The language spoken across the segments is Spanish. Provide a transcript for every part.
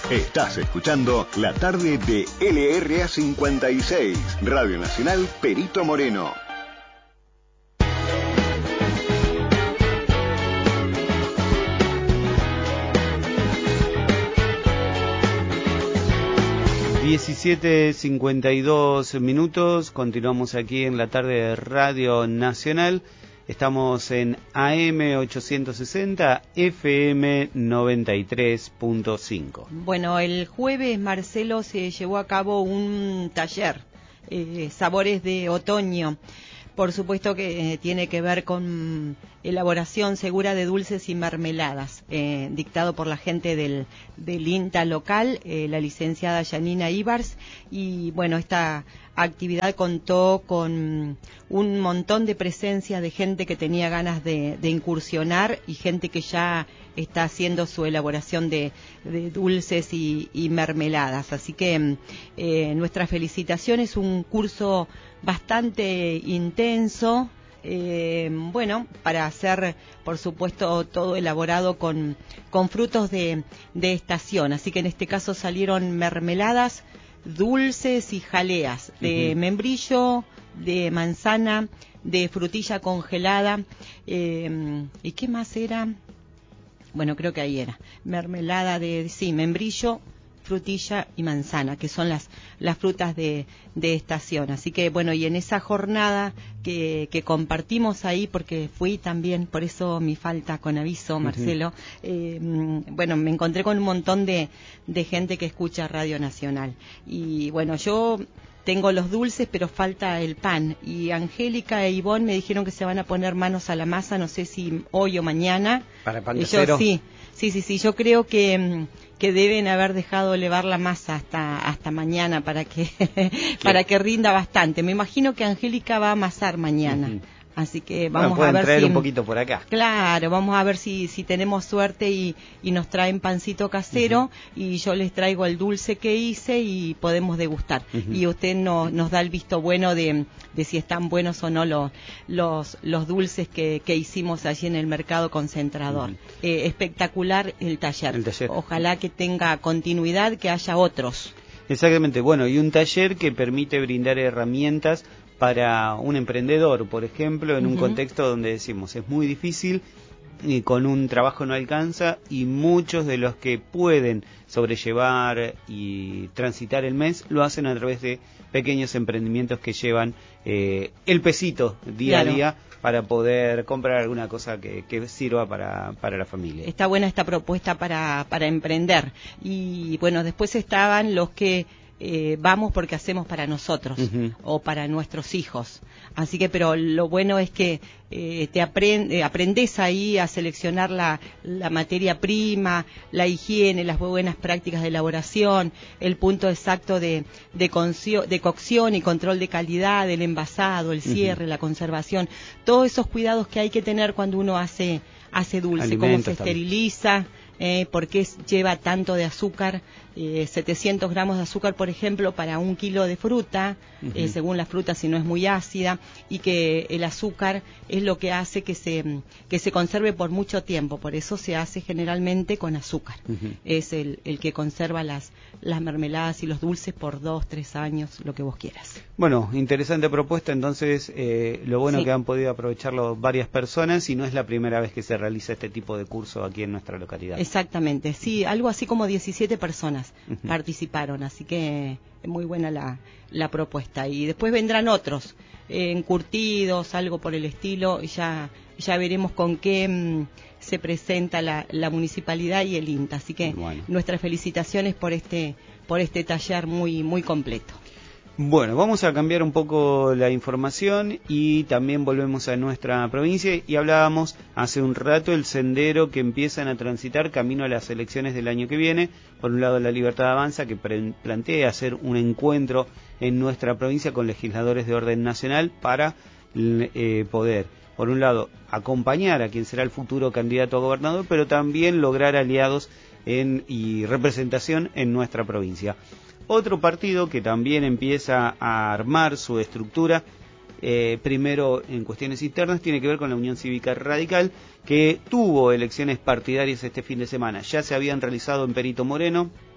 Estás escuchando la tarde de LRA 56, Radio Nacional Perito Moreno. (17:52), continuamos aquí en la tarde de Radio Nacional. Estamos en AM 860, FM 93.5. Bueno, el jueves, Marcelo, se llevó a cabo un taller, Sabores de Otoño. Por supuesto que tiene que ver con elaboración segura de dulces y mermeladas, dictado por la gente del INTA local, la licenciada Yanina Ibars, y bueno, esta actividad contó con un montón de presencia de gente que tenía ganas de incursionar y gente que ya está haciendo su elaboración de dulces y mermeladas. Así que nuestras felicitaciones, un curso bastante intenso, bueno, para hacer, por supuesto, todo elaborado con frutos de estación. Así que en este caso salieron mermeladas, dulces y jaleas de membrillo, de manzana, de frutilla congelada, ¿y qué más era? Bueno, creo que ahí era mermelada de, sí, membrillo, frutilla y manzana, que son las frutas de estación. Así que bueno, y en esa jornada que compartimos ahí, porque fui también, por eso mi falta con aviso, Marcelo, bueno, me encontré con un montón de gente que escucha Radio Nacional. Y bueno, yo tengo los dulces, pero falta el pan. Y Angélica e Ivonne me dijeron que se van a poner manos a la masa, no sé si hoy o mañana. ¿Para pan casero? Sí, yo creo que deben haber dejado elevar la masa hasta mañana para que rinda bastante. Me imagino que Angélica va a amasar mañana. Así que vamos a ver traer si un poquito por acá. Claro, vamos a ver si tenemos suerte y nos traen pancito casero, y yo les traigo el dulce que hice y podemos degustar. Y usted nos da el visto bueno de si están buenos o no los dulces que hicimos allí en el mercado concentrador. Espectacular el taller. Ojalá que tenga continuidad, que haya otros. Exactamente, bueno, y un taller que permite brindar herramientas para un emprendedor, por ejemplo, en un contexto donde decimos es muy difícil y con un trabajo no alcanza, y muchos de los que pueden sobrellevar y transitar el mes lo hacen a través de pequeños emprendimientos que llevan el pesito día a día para poder comprar alguna cosa que sirva para la familia. Está buena esta propuesta para emprender. Y bueno, después estaban los que vamos porque hacemos para nosotros o para nuestros hijos. Así que, pero lo bueno es que aprendes ahí a seleccionar la materia prima, la higiene, las buenas prácticas de elaboración, el punto exacto de cocción y control de calidad, el envasado, el cierre, la conservación, todos esos cuidados que hay que tener cuando uno hace dulce, cómo se esteriliza, por qué lleva tanto de azúcar, 700 gramos de azúcar, por ejemplo, para 1 kilo de fruta, según la fruta, si no es muy ácida, y que el azúcar es lo que hace que se conserve por mucho tiempo. Por eso se hace generalmente con azúcar. Es el que conserva las mermeladas y los dulces por 2-3 años, lo que vos quieras. Bueno, interesante propuesta. Entonces, lo bueno que han podido aprovecharlo varias personas, y no es la primera vez que se realiza este tipo de curso aquí en nuestra localidad. Exactamente, sí, algo así como 17 personas participaron, así que muy buena la propuesta. Y después vendrán otros, encurtidos, algo por el estilo, y ya veremos con qué se presenta la municipalidad y el INTA. Así que nuestras felicitaciones por este taller muy, muy completo. Bueno, vamos a cambiar un poco la información y también volvemos a nuestra provincia, y hablábamos hace un rato el sendero que empiezan a transitar camino a las elecciones del año que viene. Por un lado, La Libertad Avanza, que plantea hacer un encuentro en nuestra provincia con legisladores de orden nacional para poder, por un lado, acompañar a quien será el futuro candidato a gobernador, pero también lograr aliados y representación en nuestra provincia. Otro partido que también empieza a armar su estructura, primero en cuestiones internas, tiene que ver con la Unión Cívica Radical, que tuvo elecciones partidarias este fin de semana. Ya se habían realizado en Perito Moreno,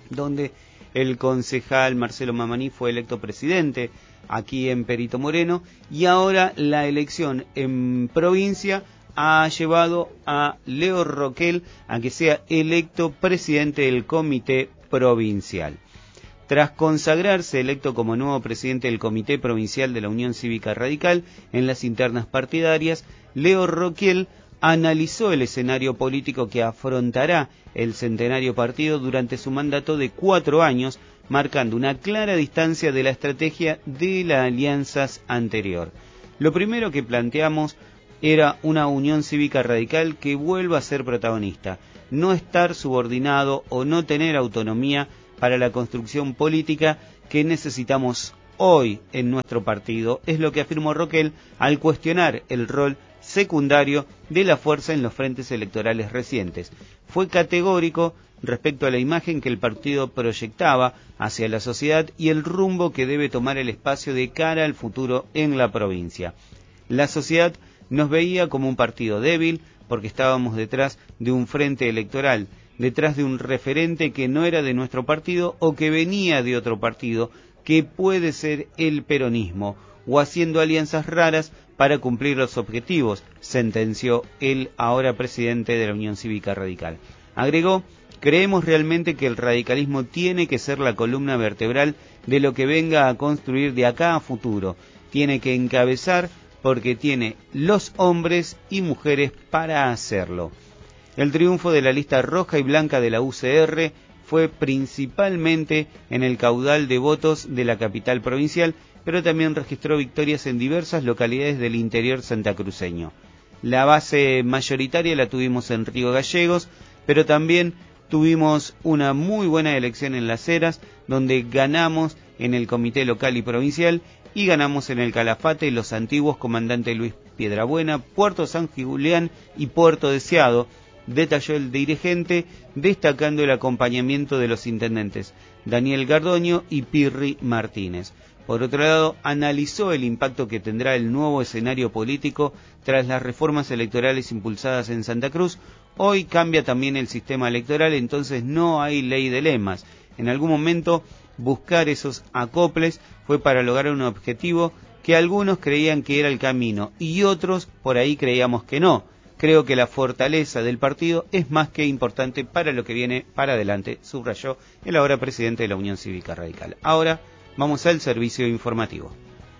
donde el concejal Marcelo Mamaní fue electo presidente aquí en Perito Moreno, y ahora la elección en provincia ha llevado a Leo Roquel a que sea electo presidente del comité provincial. Tras consagrarse electo como nuevo presidente del Comité Provincial de la Unión Cívica Radical en las internas partidarias, Leo Roquel analizó el escenario político que afrontará el centenario partido durante su mandato de 4 años, marcando una clara distancia de la estrategia de las alianzas anterior. Lo primero que planteamos era una Unión Cívica Radical que vuelva a ser protagonista, no estar subordinado o no tener autonomía para la construcción política que necesitamos hoy en nuestro partido, es lo que afirmó Roquel al cuestionar el rol secundario de la fuerza en los frentes electorales recientes. Fue categórico respecto a la imagen que el partido proyectaba hacia la sociedad y el rumbo que debe tomar el espacio de cara al futuro en la provincia. La sociedad nos veía como un partido débil porque estábamos detrás de un frente electoral, detrás de un referente que no era de nuestro partido o que venía de otro partido, que puede ser el peronismo, o haciendo alianzas raras para cumplir los objetivos, sentenció el ahora presidente de la Unión Cívica Radical. Agregó: creemos realmente que el radicalismo tiene que ser la columna vertebral de lo que venga a construir de acá a futuro. Tiene que encabezar porque tiene los hombres y mujeres para hacerlo. El triunfo de la lista roja y blanca de la UCR fue principalmente en el caudal de votos de la capital provincial, pero también registró victorias en diversas localidades del interior santacruceño. La base mayoritaria la tuvimos en Río Gallegos, pero también tuvimos una muy buena elección en Las Heras, donde ganamos en el comité local y provincial, y ganamos en el Calafate, Los Antiguos, Comandante Luis Piedrabuena, Puerto San Julián y Puerto Deseado, detalló el dirigente, destacando el acompañamiento de los intendentes Daniel Gardoño y Pirri Martínez. Por otro lado, analizó el impacto que tendrá el nuevo escenario político tras las reformas electorales impulsadas en Santa Cruz. Hoy cambia también el sistema electoral, entonces no hay ley de lemas. En algún momento buscar esos acoples fue para lograr un objetivo que algunos creían que era el camino y otros por ahí creíamos que no. Creo que la fortaleza del partido es más que importante para lo que viene para adelante, subrayó el ahora presidente de la Unión Cívica Radical. Ahora vamos al servicio informativo.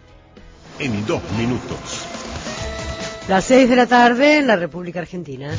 En 2 minutos. Las 6 de la tarde en la República Argentina.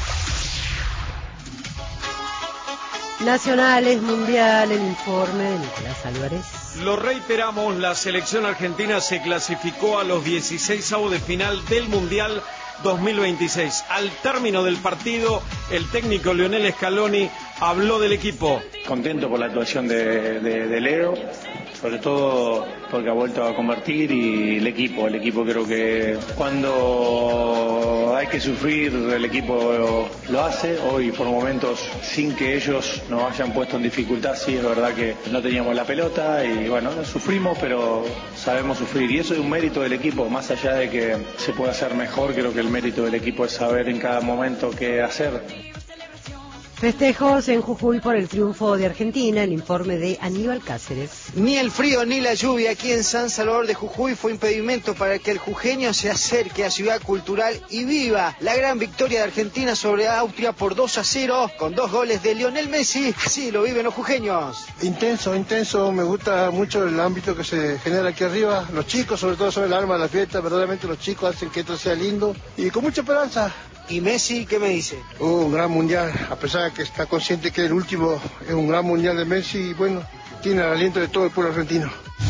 Nacionales, Mundial, el informe de Nicolás Álvarez. Lo reiteramos, la selección argentina se clasificó a los 16avos de final del Mundial 2026. Al término del partido, el técnico Lionel Scaloni habló del equipo. Contento por la actuación de Leo, sobre todo porque ha vuelto a convertir, y el equipo creo que cuando hay que sufrir el equipo lo hace. Hoy por momentos, sin que ellos nos hayan puesto en dificultad, sí es verdad que no teníamos la pelota y bueno, sufrimos, pero sabemos sufrir y eso es un mérito del equipo, más allá de que se pueda hacer mejor. Creo que el mérito del equipo es saber en cada momento qué hacer. Festejos en Jujuy por el triunfo de Argentina, el informe de Aníbal Cáceres. Ni el frío ni la lluvia aquí en San Salvador de Jujuy fue impedimento para que el jujeño se acerque a Ciudad Cultural y viva la gran victoria de Argentina sobre Austria por 2-0 con 2 goles de Lionel Messi. Así lo viven los jujeños. Intenso, me gusta mucho el ámbito que se genera aquí arriba. Los chicos sobre todo son el alma de la fiesta, verdaderamente los chicos hacen que esto sea lindo y con mucha esperanza. ¿Y Messi qué me dice? Un gran mundial, a pesar de que está consciente que el último es un gran mundial de Messi y bueno, tiene el aliento de todo el pueblo argentino.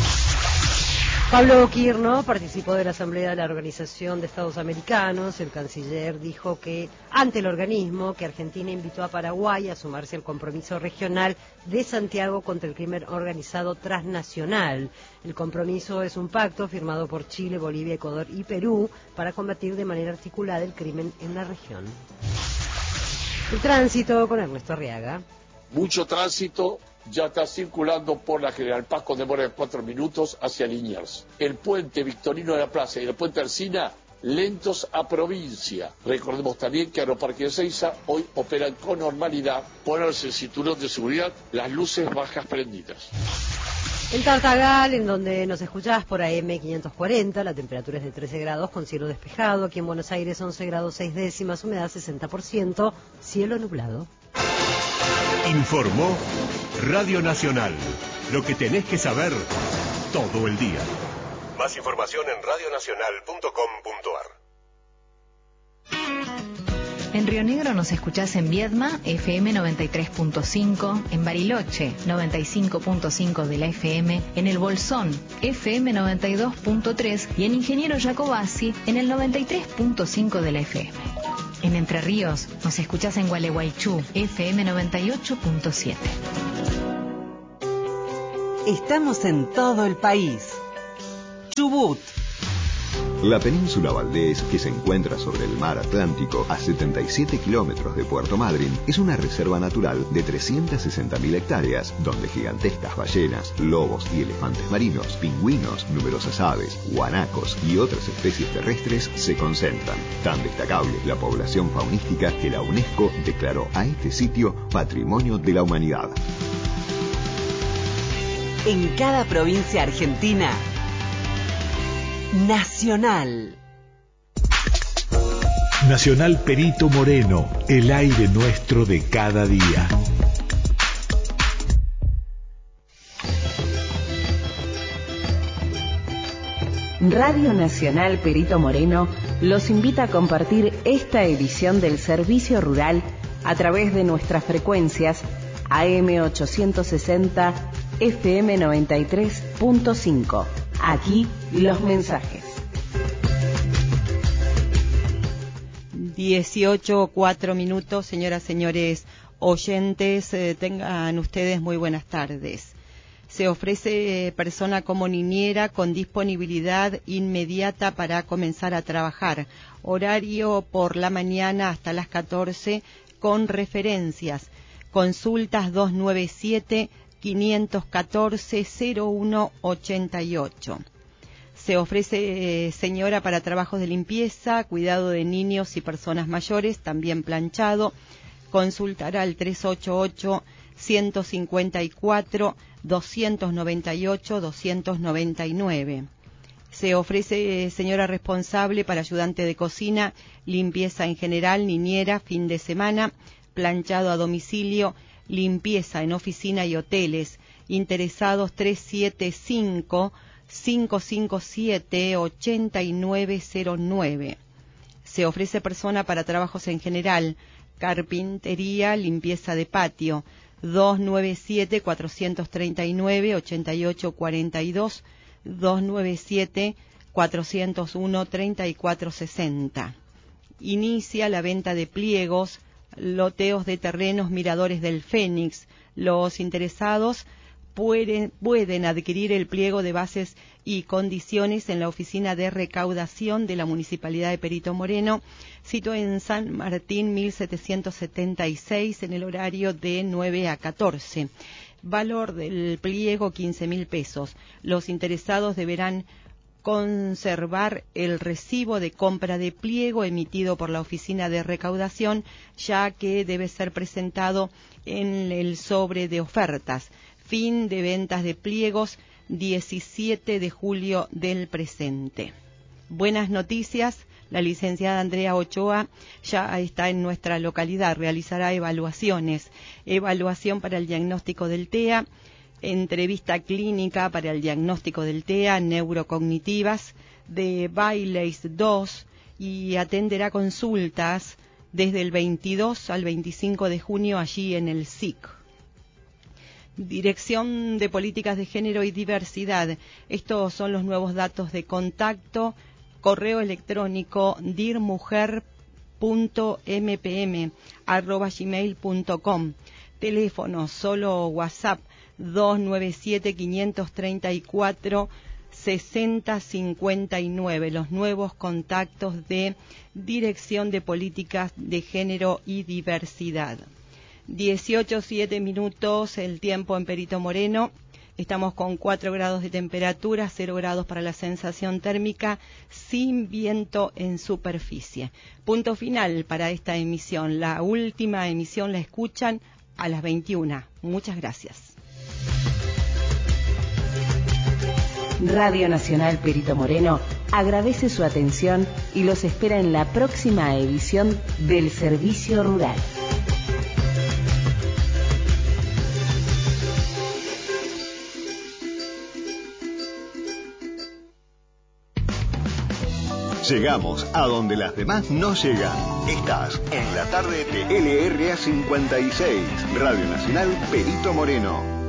Pablo Quirno participó de la Asamblea de la Organización de Estados Americanos. El canciller dijo que ante el organismo que Argentina invitó a Paraguay a sumarse al compromiso regional de Santiago contra el crimen organizado transnacional. El compromiso es un pacto firmado por Chile, Bolivia, Ecuador y Perú para combatir de manera articulada el crimen en la región. El tránsito con Ernesto Arriaga. Mucho tránsito. Ya está circulando por la General Paz con demora de 4 minutos hacia Liniers. El puente Victorino de la Plaza y el puente Alsina lentos a provincia. Recordemos también que Aeroparque de Ezeiza hoy operan con normalidad, ponerse el cinturón de seguridad, las luces bajas prendidas. En Tartagal, en donde nos escuchás por AM 540, la temperatura es de 13 grados con cielo despejado. Aquí en Buenos Aires 11 grados 6 décimas, humedad 60%, cielo nublado. Informó Radio Nacional. Lo que tenés que saber todo el día. Más información en radionacional.com.ar. En Río Negro nos escuchás en Viedma, FM 93.5, en Bariloche, 95.5 de la FM, en El Bolsón, FM 92.3 y en Ingeniero Jacobasi, en el 93.5 de la FM. En Entre Ríos nos escuchás en Gualeguaychú, FM 98.7. Estamos en todo el país. Chubut. La península Valdés, que se encuentra sobre el mar Atlántico a 77 kilómetros de Puerto Madryn, es una reserva natural de 360.000 hectáreas, donde gigantescas ballenas, lobos y elefantes marinos, pingüinos, numerosas aves, guanacos y otras especies terrestres se concentran. Tan destacable la población faunística que la UNESCO declaró a este sitio Patrimonio de la Humanidad. En cada provincia argentina, Nacional. Nacional Perito Moreno, el aire nuestro de cada día. Radio Nacional Perito Moreno los invita a compartir esta edición del Servicio Rural a través de nuestras frecuencias AM 860, FM 93.5. Aquí los mensajes. 18:04, señoras, señores oyentes, tengan ustedes muy buenas tardes. Se ofrece persona como niñera con disponibilidad inmediata para comenzar a trabajar. Horario por la mañana hasta las 14 con referencias. Consultas 297-514-0188. Se ofrece señora para trabajos de limpieza, cuidado de niños y personas mayores, también planchado. Consultar al 388-154-298-299. Se ofrece señora responsable para ayudante de cocina, limpieza en general, niñera, fin de semana, planchado a domicilio, limpieza en oficina y hoteles. Interesados 375-557-8909. Se ofrece persona para trabajos en general, carpintería, limpieza de patio, 297-439-8842, 297-401-3460. Inicia la venta de pliegos, loteos de terrenos, miradores del Fénix. Los interesados pueden adquirir el pliego de bases y condiciones en la oficina de recaudación de la Municipalidad de Perito Moreno, situado en San Martín 1776, en el horario de 9 a 14. Valor del pliego 15.000 pesos. Los interesados deberán conservar el recibo de compra de pliego emitido por la oficina de recaudación, ya que debe ser presentado en el sobre de ofertas. Fin de ventas de pliegos 17 de julio del presente. Buenas noticias, la licenciada Andrea Ochoa ya está en nuestra localidad, realizará evaluaciones, evaluación para el diagnóstico del TEA, entrevista clínica para el diagnóstico del TEA, neurocognitivas, de Baileys 2, y atenderá consultas desde el 22 al 25 de junio allí en el SIC. Dirección de Políticas de Género y Diversidad. Estos son los nuevos datos de contacto. Correo electrónico dirmujer.mpm@gmail.com. Teléfono solo WhatsApp 297-534-6059. Los nuevos contactos de Dirección de Políticas de Género y Diversidad. 18:07, el tiempo en Perito Moreno. Estamos con 4 grados de temperatura, 0 grados para la sensación térmica, sin viento en superficie. Punto final para esta emisión. La última emisión la escuchan a las 21. Muchas gracias. Radio Nacional Perito Moreno agradece su atención y los espera en la próxima edición del Servicio Rural. Llegamos a donde las demás no llegan. Estás en la tarde de LRA 56, Radio Nacional Perito Moreno.